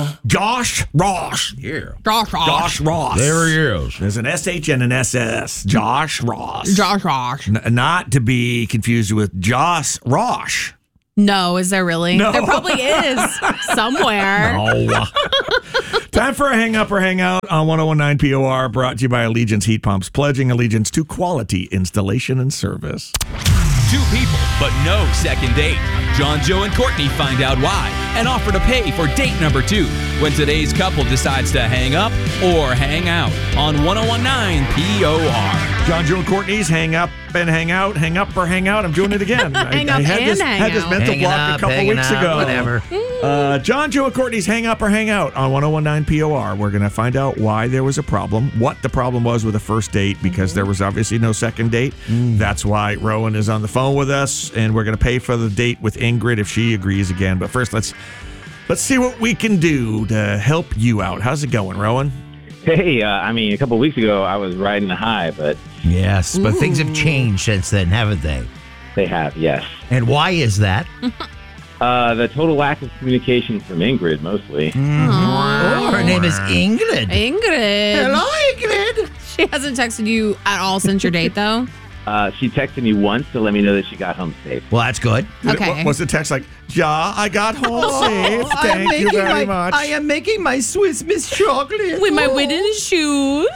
Josh Ross. Yeah. Josh Ross. There he is. There's an SH and an SS. Josh Ross. Josh Ross. Not to be confused with Joss Rosh. No, is there really? No. There probably is somewhere. No. Time for a hang up or hang out on 1019 POR, brought to you by Allegiance Heat Pumps, pledging allegiance to quality installation and service. Two people, but no second date. John, Joe, and Courtney find out why and offer to pay for date number 2 when today's couple decides to hang up or hang out on 1019 POR. John, Joe, and Courtney's hang up and hang out, hang up or hang out. I'm doing it again. Hang up had and this, hang had this out. mental Hanging block up, a couple hanging weeks out, ago. whatever. John, Joe, and Courtney's hang up or hang out on 1019 POR. We're going to find out why there was a problem, what the problem was with the first date, because there was obviously no second date. That's why Rowan is on the phone with us, and we're going to pay for the date with Ingrid if she agrees again. But first, let's see what we can do to help you out. How's it going, Rowan? Hey, a couple of weeks ago, I was riding a high, but Yes, but things have changed since then, haven't they? they have, yes. And why is that? The total lack of communication from Ingrid, mostly. Oh, her name is Ingrid. Ingrid. Hello, Ingrid. She hasn't texted you at all since your date, though? She texted me once to let me know that she got home safe. Well, that's good. Okay. What's the text like? Ja, I got home safe. Thank you very much. I am making my Swiss Miss chocolate. With my wooden shoes.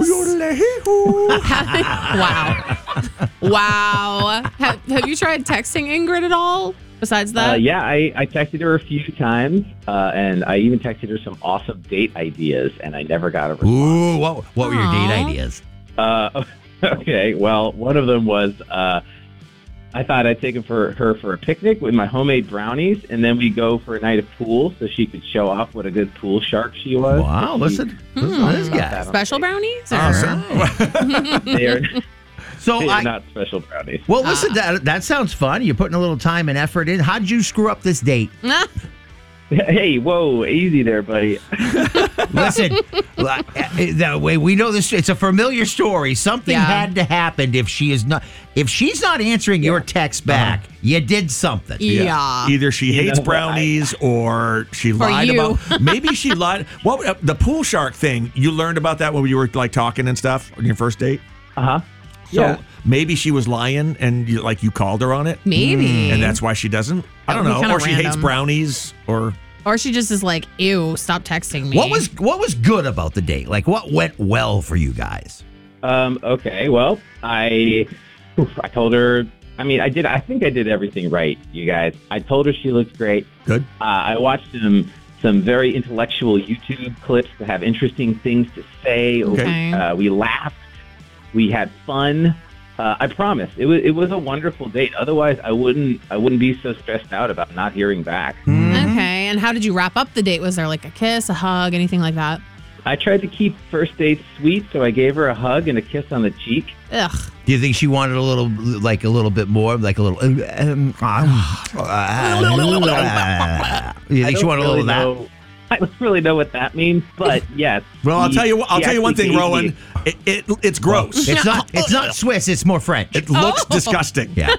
Wow. Wow. Have you tried texting Ingrid at all besides that? Yeah, I texted her a few times, and I even texted her some awesome date ideas, and I never got a response. Ooh, what were your date Aw. ideas? Okay, well, one of them was I thought I'd take her for a picnic with my homemade brownies, and then we go for a night of pool so she could show off what a good pool shark she was. Wow, listen to this guy. Special brownies? Or? They're So they are not special brownies. well, listen, that sounds fun. You're putting a little time and effort in. How did you screw up this date? Hey, whoa, easy there, buddy. Listen, that way we know this. It's a familiar story. Something Yeah. had to happen if she's not answering your text back. You did something. Yeah. Either she hates know what, brownies or she lied you. about. Maybe she lied. What the pool shark thing? You learned about that when you were like talking and stuff on your first date. Uh-huh. So Yeah. maybe she was lying and you called her on it, Maybe. and that's why she doesn't. I don't That would know, be kinda or she hates random. brownies, or Or she just is like, ew, stop texting me. What was good about the date? Like, what went well for you guys? Okay, well, I told her, I think I did everything right, you guys. I told her she looked great. good. I watched some very intellectual YouTube clips that have interesting things to say. Okay. We laughed. We had fun. I promise. It was a wonderful date. Otherwise, I wouldn't be so stressed out about not hearing back. Okay. And how did you wrap up the date? Was there like a kiss, a hug, anything like that? I tried to keep first dates sweet, so I gave her a hug and a kiss on the cheek. Ugh. Do you think she wanted a little bit more, like a little? You think she wanted a little of that? I don't really know what that means, but yes. Well, I'll tell you one thing, actually Rowan. gave me- It's gross. It's not Swiss. It's more French. It looks disgusting. Yeah.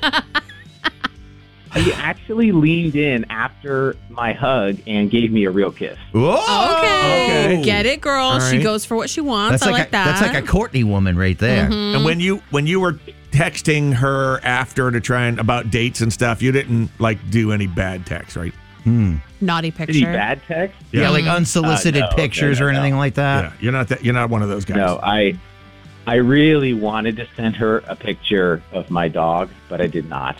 He actually leaned in after my hug and gave me a real kiss. Okay. Okay. Get it, girl. All She right. goes for what she wants. I like that. That's like a Courtney woman right there. And when you were texting her after to try and about dates and stuff, you didn't do any bad texts, right? Naughty picture. Did he bad text? Yeah, like unsolicited no, pictures no, or anything like that. Yeah, you're not one of those guys. No, I really wanted to send her a picture of my dog, but I did not.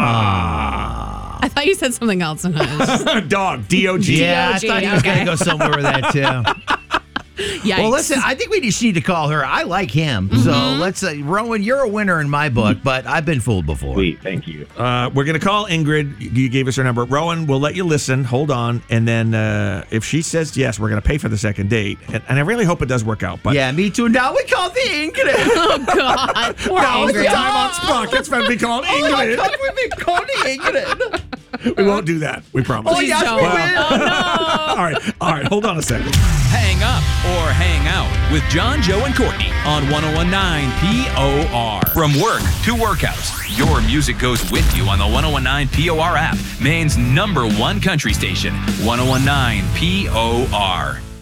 I thought you said something else. Dog, D-O-G. Yeah, I thought he was going to go somewhere with that too. Yikes. Well, listen, I think we just need to call her. I like him. So let's Rowan, you're a winner in my book, but I've been fooled before. Sweet, thank you. We're going to call Ingrid. You gave us her number. Rowan, we'll let you listen. Hold on. And then if she says yes, we're going to pay for the second date. And I really hope it does work out. But Yeah, me too. Now we call the Ingrid. Oh, God. Poor now is the Ingrid. time on Sprockets when we call Ingrid. We've been calling Ingrid. We won't do that. We promise. Oh, yes, we don't. will. Oh, no. All right. Hold on a second. Hang up or hang out with John, Joe, and Courtney on 1019 POR. From work to workouts, your music goes with you on the 1019 POR app, Maine's #1 country station, 1019 POR.